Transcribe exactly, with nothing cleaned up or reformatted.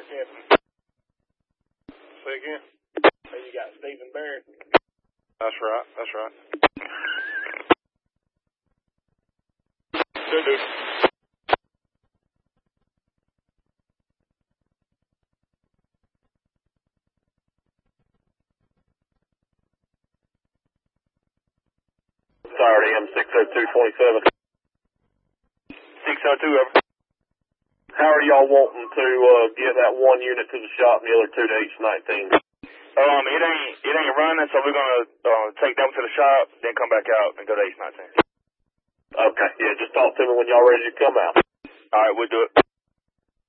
again. Say again. So you got Stephen Barrett. That's right. That's right. Good dude. Sorry, M six oh two twenty-seven. six oh two, over. How are y'all wanting to uh, get that one unit to the shop and the other two to H nineteen? Um, it ain't it ain't running, so we're gonna uh, take them to the shop, then come back out and go to H nineteen. Okay, yeah, just talk to me when y'all ready to come out. All right, we'll do it.